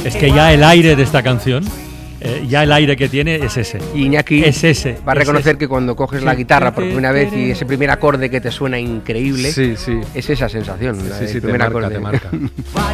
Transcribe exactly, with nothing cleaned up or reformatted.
Es que ya el aire de esta canción, eh, ya el aire que tiene es ese. Y Iñaki es ese, va a reconocer ese. que cuando coges la guitarra por primera vez y ese primer acorde que te suena increíble, sí, sí. es esa sensación. Sí, la sí, del te primer marca, acorde. te marca.